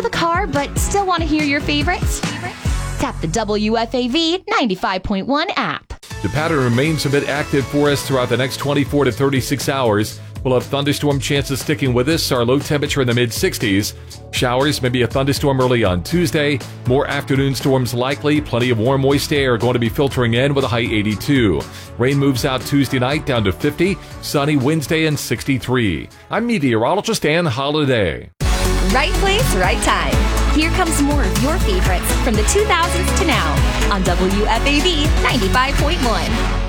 the car but still want to hear your favorites? Tap the WFAV 95.1 app. The pattern remains a bit active for us throughout the next 24 to 36 hours. We'll have thunderstorm chances sticking with us. Our low temperature in the mid-60s. Showers, maybe a thunderstorm early on Tuesday. More afternoon storms likely. Plenty of warm, moist air going to be filtering in with a high 82. Rain moves out Tuesday night down to 50. Sunny Wednesday and 63. I'm meteorologist Ann Holiday. Right place, right time. Here comes more of your favorites from the 2000s to now on WFAV 95.1.